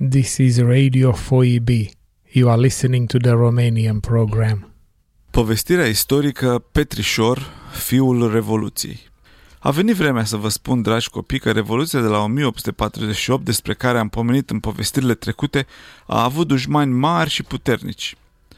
This is Radio 4EB. You are listening to the Romanian program. Povestirea istorică Petrișor, fiul Revoluției. A venit vremea să vă spun, dragi copii, că Revoluția de la 1848, despre care am pomenit în povestirile trecute, a avut dușmani mari și puternici.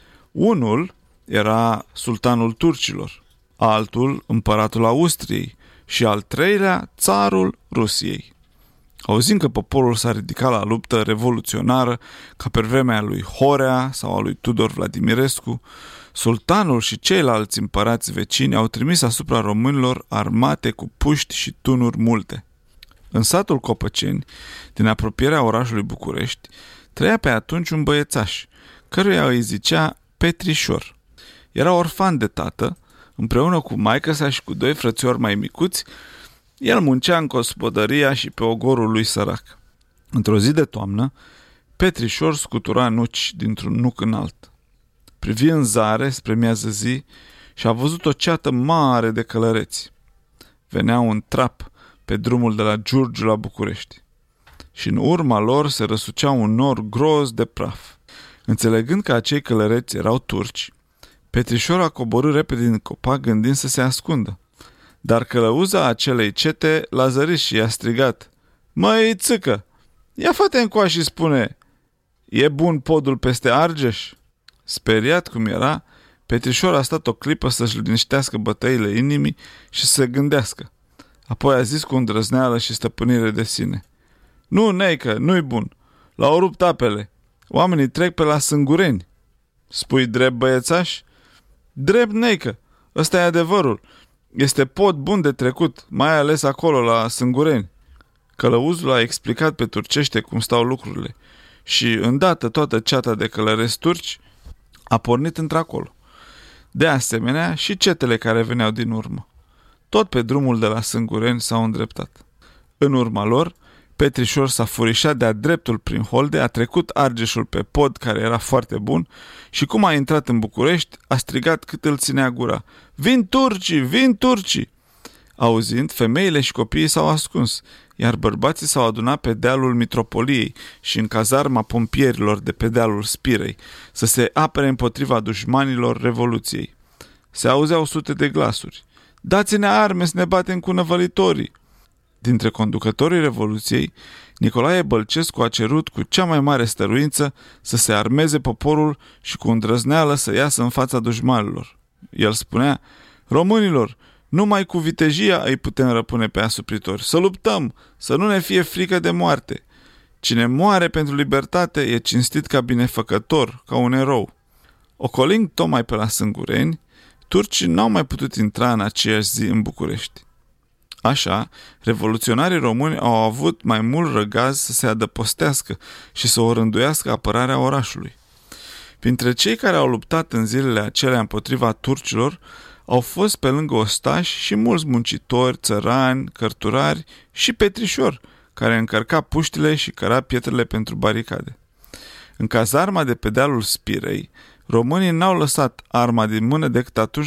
Unul era sultanul turcilor, altul împăratul Austriei și al treilea țarul Rusiei. Auzind că poporul s-a ridicat la luptă revoluționară ca pe vremea lui Horea sau a lui Tudor Vladimirescu, sultanul și ceilalți împărați vecini au trimis asupra românilor armate cu puști și tunuri multe. În satul Copăceni, din apropierea orașului București, trăia pe atunci un băiețaș, căruia îi zicea Petrișor. Era orfan de tată, împreună cu maică-sa și cu doi frățiori mai micuți. El muncea în gospodăria și pe ogorul lui sărac. Într-o zi de toamnă, Petrișor scutura nuci dintr-un nuc înalt. Privi în zare spre miază zi și a văzut o ceată mare de călăreți. Veneau în trap pe drumul de la Giurgiu la București și în urma lor se răsucea un nor gros de praf. Înțelegând că acei călăreți erau turci, Petrișor a coborât repede din copac gândind să se ascundă. Dar călăuza acelei cete l-a zărit și i-a strigat: "Măi, țâcă, ia fă-te încoa și spune, e bun podul peste Argeș?" Speriat cum era, Petrișor a stat o clipă să-și liniștească bătăile inimii și să se gândească. Apoi a zis cu îndrăzneală și stăpânire de sine: "Nu, neică, nu-i bun. L-au rupt apele. Oamenii trec pe la Sângureni." "Spui drept, băiețaș?" "Drept, neică. Ăsta e adevărul. Este pod bun de trecut, mai ales acolo, la Sângureni." Călăuzul a explicat pe turcește cum stau lucrurile și, îndată toată ceata de călăreți turci a pornit într-acolo. De asemenea, și cetele care veneau din urmă. Tot pe drumul de la Sângureni s-au îndreptat. În urma lor, Petrișor s-a furișat de-a dreptul prin holde, a trecut Argeșul pe pod, care era foarte bun, și cum a intrat în București, a strigat cât îl ținea gura: "Vin turcii! Vin turcii!" Auzind, femeile și copiii s-au ascuns, iar bărbații s-au adunat pe dealul Mitropoliei și în cazarma pompierilor de pe dealul Spirei, să se apere împotriva dușmanilor Revoluției. Se auzeau sute de glasuri: "Dați-ne arme să ne batem cu năvălitorii!" Dintre conducătorii Revoluției, Nicolae Bălcescu a cerut cu cea mai mare stăruință să se armeze poporul și cu îndrăzneală să iasă în fața dușmanilor. El spunea: "Românilor, numai cu vitejia îi putem răpune pe asupritori. Să luptăm, să nu ne fie frică de moarte. Cine moare pentru libertate e cinstit ca binefăcător, ca un erou." Ocolind tocmai pe la Sângureni, turcii n-au mai putut intra în aceeași zi în București. Așa, revoluționarii români au avut mai mult răgaz să se adăpostească și să o rânduiască apărarea orașului. Printre cei care au luptat în zilele acelea împotriva turcilor au fost pe lângă ostași și mulți muncitori, țărani, cărturari și Petrișor, care încărca puștile și căra pietrele pentru baricade. În cazarma de pe dealul Spirei, românii n-au lăsat arma din mână decât atunci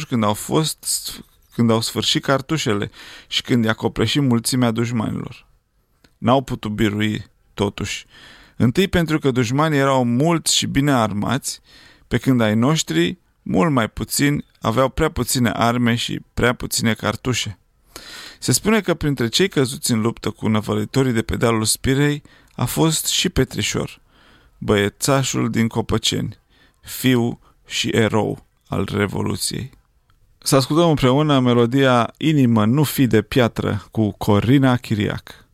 când au sfârșit cartușele și când i-a copleșit mulțimea dușmanilor. N-au putut birui, totuși. Întâi pentru că dușmanii erau mulți și bine armați, pe când ai noștri, mult mai puțini, aveau prea puține arme și prea puține cartușe. Se spune că printre cei căzuți în luptă cu năvălitorii de pe dealul Spirei a fost și Petrișor, băiețașul din Copăceni, fiu și erou al Revoluției. Să ascultăm împreună melodia "Inimă, nu fi de piatră" cu Corina Chiriac.